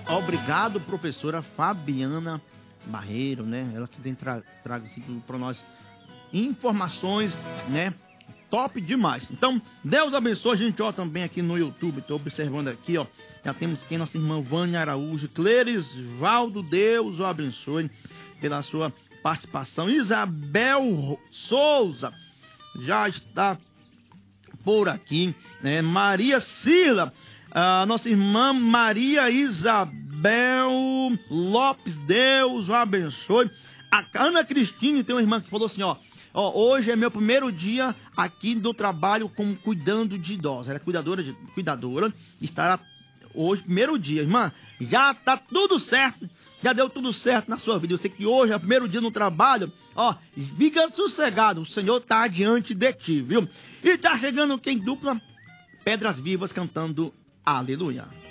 Obrigado, professora Fabiana Barreiro, né? Ela que tem trago assim, para nós informações, né? Top demais. Então, Deus abençoe a gente, ó, também aqui no YouTube. Estou observando aqui, ó. Já temos aqui nossa irmã Vânia Araújo, Clerisvaldo, Deus o abençoe pela sua participação. Isabel Souza já está por aqui, né? Maria Sila, a nossa irmã Maria Isabel Lopes, Deus o abençoe. A Ana Cristine tem uma irmã que falou assim, ó, hoje é meu primeiro dia aqui do trabalho como cuidando de idosos. Ela é cuidadora, estará hoje, primeiro dia. Irmã, já tá tudo certo, já deu tudo certo na sua vida. Eu sei que hoje é o primeiro dia no trabalho, ó, fica sossegado, o Senhor tá adiante de ti, viu? E tá chegando quem dupla Pedras Vivas cantando Aleluia.